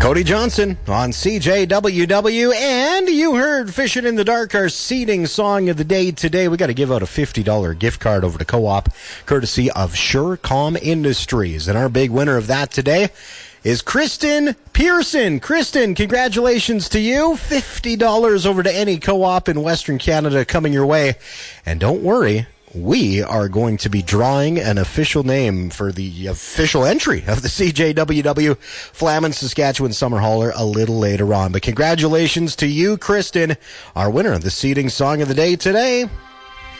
Cody Johnson on CJWW, and you heard Fishing in the Dark, our seeding song of the day today. We got to give out a $50 gift card over to Co-op, courtesy of Surecom Industries. And our big winner of that today is Kristen Pearson. Kristen, congratulations to you. $50 over to any Co-op in Western Canada coming your way. And don't worry, we are going to be drawing an official name for the official entry of the CJWW Flamin Saskatchewan Summer Hauler a little later on. But congratulations to you, Kristen, our winner of the seeding song of the day today.